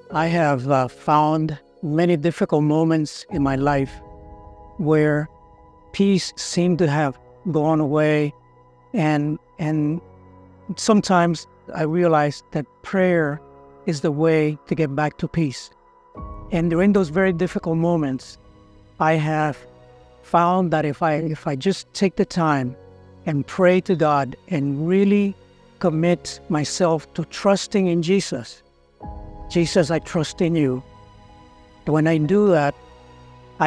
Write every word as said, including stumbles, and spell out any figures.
I have uh, found many difficult moments in my life where peace seemed to have gone away, and and sometimes I realized that prayer is the way to get back to peace. And during those very difficult moments, I have found that if I if I just take the time and pray to God and really commit myself to trusting in Jesus, Jesus, I trust in you. When I do that,